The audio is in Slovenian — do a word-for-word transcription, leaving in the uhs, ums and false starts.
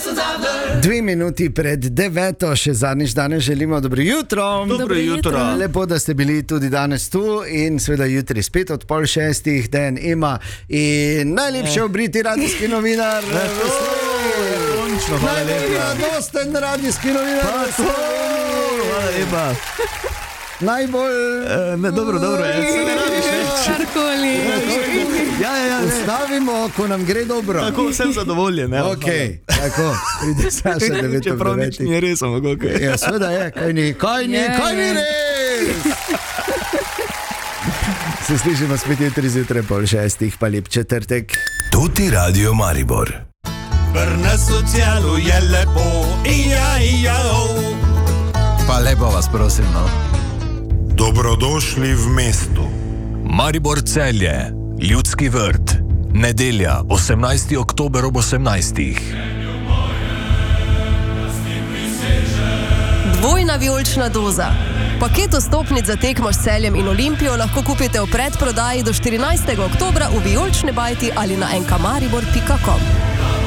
Dve minuti pred deveto, še zadnjič danes želimo dobro jutro. Dobro jutro. Lepo, da ste bili tudi danes tu in seveda jutri spet od pol šestih, Den Ema in najlepše obriti radijski novinar. Končno, hvala lepa. Radosten radijski novinar. Hvala lepa. Najbolj... E, ne, dobro, dobro, jaz se ne rabiš več. Karkoli. Ja, ja, ja. Ustavimo, ko nam gre dobro. Tako, sem zadovoljen. Ja, ok, tako. Vidi, Saša, devet ob čeprav nič devetih. ni res, ampak ok. Ja, seveda je, kaj ni, kaj ni, Je, kaj ni je. res. Se slišimo spet jutri zjutraj pol šestih, pa lep četrtek. Tuti Radio Maribor. Na socialu je lepo, ija, ija, oh. Pa lepo vas prosim, no. Dobrodošli v mestu. Maribor Celje, Ljudski vrt. Nedelja, osemnajsti oktober ob osemnajstih. Dvojna vijolična doza. Paket vstopnic za tekmo s Celjem in Olimpijo lahko kupite v predprodaji do štirinajstega oktobra v vijolični bajti ali na enkamaribor pika com.